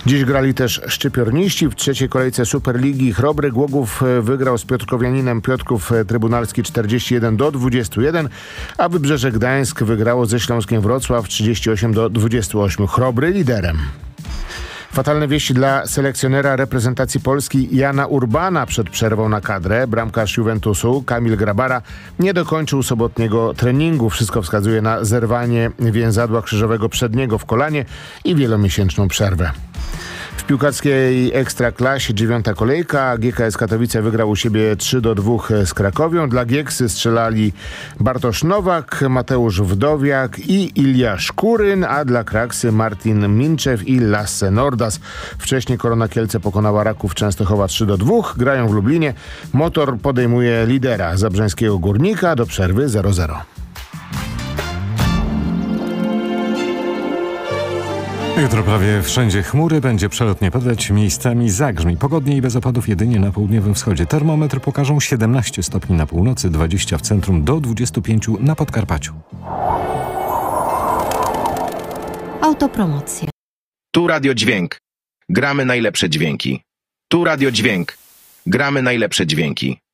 Dziś grali też szczypiorniści. W trzeciej kolejce Superligi Chrobry Głogów wygrał z Piotrkowianinem Piotrków Trybunalski 41-21, a Wybrzeże Gdańsk wygrało ze Śląskiem Wrocław 38-28. Chrobry liderem. Fatalne wieści dla selekcjonera reprezentacji Polski Jana Urbana przed przerwą na kadrę. Bramkarz Juventusu Kamil Grabara nie dokończył sobotniego treningu. Wszystko wskazuje na zerwanie więzadła krzyżowego przedniego w kolanie i wielomiesięczną przerwę. W piłkarskiej Ekstraklasie 9. kolejka. GKS Katowice wygrał u siebie 3-2 z Krakowią. Dla Gieksy strzelali Bartosz Nowak, Mateusz Wdowiak i Ilja Szkuryn, a dla Kraksy Martin Minczew i Lasse Nordas. Wcześniej Korona Kielce pokonała Raków Częstochowa 3-2. Grają w Lublinie. Motor podejmuje lidera zabrzeńskiego Górnika do przerwy 0-0. Jutro prawie wszędzie chmury, będzie przelotnie padać, miejscami zagrzmi. Pogodnie i bez opadów jedynie na południowym wschodzie. Termometry pokażą 17 stopni na północy, 20 w centrum, do 25 na Podkarpaciu. Autopromocja. Tu Radio Dźwięk. Gramy najlepsze dźwięki. Tu Radio Dźwięk. Gramy najlepsze dźwięki.